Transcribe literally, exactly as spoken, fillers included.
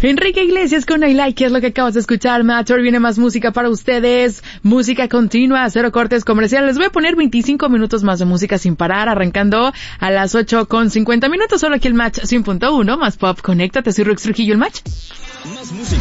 Enrique Iglesias con I Like, es lo que acabas de escuchar, Matt. Ahora viene más música para ustedes, música continua, cero cortes comerciales. Les voy a poner veinticinco minutos más de música sin parar, arrancando a las ocho con cincuenta minutos, solo aquí el Match cien punto uno, más pop, conéctate, soy Rux Trujillo, el Match. Más música.